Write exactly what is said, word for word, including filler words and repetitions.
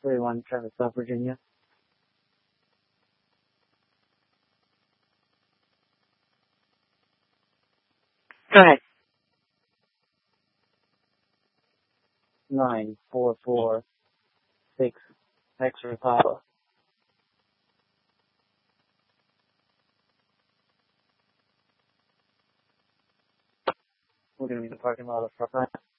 thirty-one, Travis, South Virginia. Go ahead. Nine four four six X-ray Papa. We're gonna be in the parking lot of front.